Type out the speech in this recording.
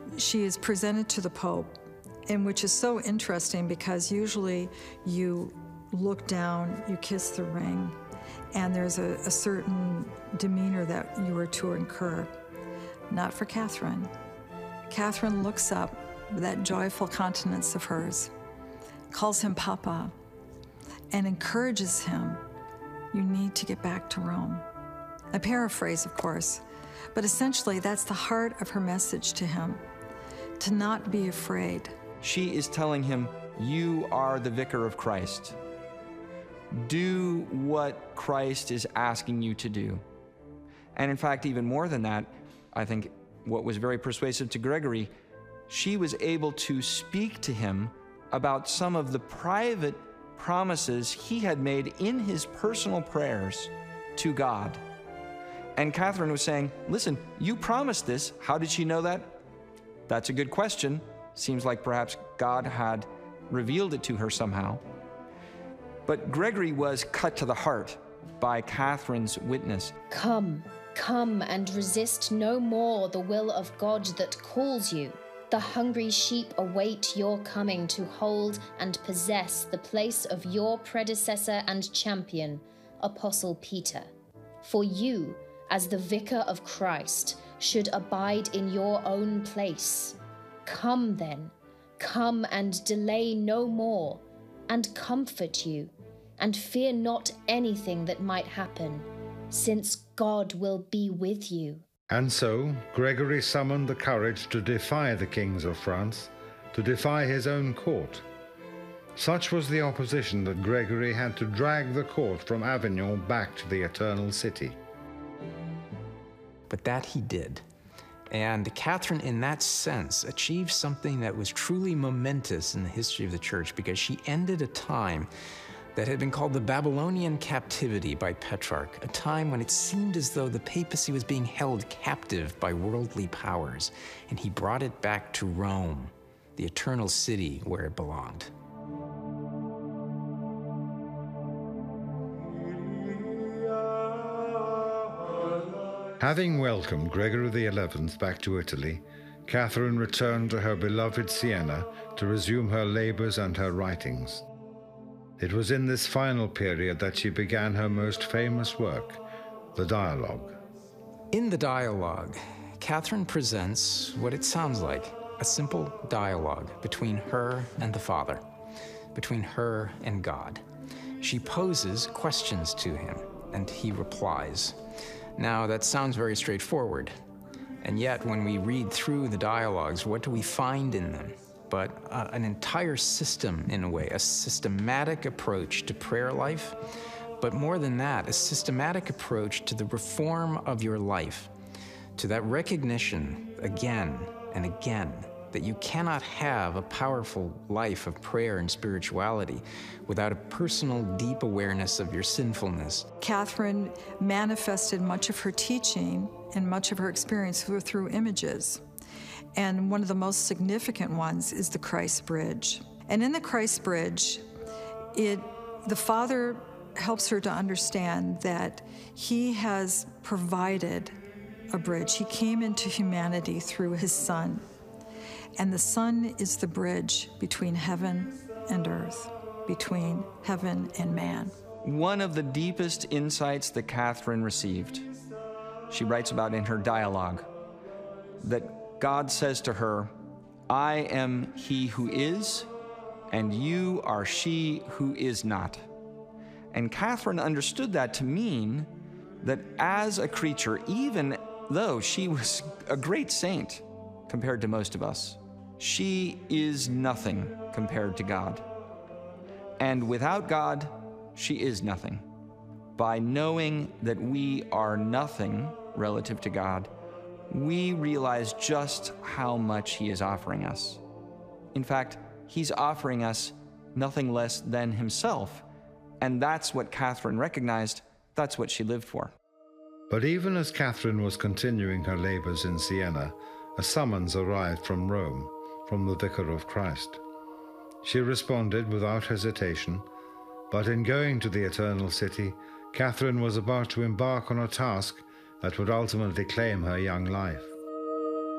she is presented to the Pope, and which is so interesting because usually you look down, you kiss the ring, and there's a certain demeanor that you are to incur. Not for Catherine. Catherine looks up with that joyful countenance of hers, calls him Papa, and encourages him, you need to get back to Rome. I paraphrase, of course, but essentially that's the heart of her message to him, to not be afraid. She is telling him, you are the vicar of Christ. Do what Christ is asking you to do. And in fact, even more than that, I think what was very persuasive to Gregory, she was able to speak to him about some of the private promises he had made in his personal prayers to God. And Catherine was saying, listen, you promised this. How did she know that? That's a good question. Seems like perhaps God had revealed it to her somehow. But Gregory was cut to the heart by Catherine's witness. Come, come and resist no more the will of God that calls you. The hungry sheep await your coming to hold and possess the place of your predecessor and champion, Apostle Peter. For you, as the vicar of Christ, should abide in your own place. Come then, come and delay no more, and comfort you, and fear not anything that might happen, since God will be with you. And so Gregory summoned the courage to defy the kings of France, to defy his own court. Such was the opposition that Gregory had to drag the court from Avignon back to the Eternal City. But that he did. And Catherine, in that sense, achieved something that was truly momentous in the history of the church, because she ended a time that had been called the Babylonian captivity by Petrarch, a time when it seemed as though the papacy was being held captive by worldly powers, and he brought it back to Rome, the eternal city where it belonged. Having welcomed Gregory XI back to Italy, Catherine returned to her beloved Siena to resume her labors and her writings. It was in this final period that she began her most famous work, the Dialogue. In the Dialogue, Catherine presents what it sounds like, a simple dialogue between her and the Father, between her and God. She poses questions to him, and he replies. Now, that sounds very straightforward, and yet when we read through the dialogues, what do we find in them? But an entire system, in a way, a systematic approach to prayer life, but more than that, a systematic approach to the reform of your life, to that recognition again and again that you cannot have a powerful life of prayer and spirituality without a personal, deep awareness of your sinfulness. Catherine manifested much of her teaching and much of her experience through images. And one of the most significant ones is the Christ Bridge. And in the Christ Bridge, the Father helps her to understand that he has provided a bridge. He came into humanity through his Son. And the Son is the bridge between heaven and earth, between heaven and man. One of the deepest insights that Catherine received, she writes about in her dialogue, that God says to her, I am he who is, and you are she who is not. And Catherine understood that to mean that as a creature, even though she was a great saint compared to most of us, she is nothing compared to God. And without God, she is nothing. By knowing that we are nothing relative to God, we realize just how much he is offering us. In fact, he's offering us nothing less than himself. And that's what Catherine recognized. That's what she lived for. But even as Catherine was continuing her labors in Siena, a summons arrived from Rome, from the Vicar of Christ. She responded without hesitation, but in going to the Eternal City, Catherine was about to embark on a task that would ultimately claim her young life.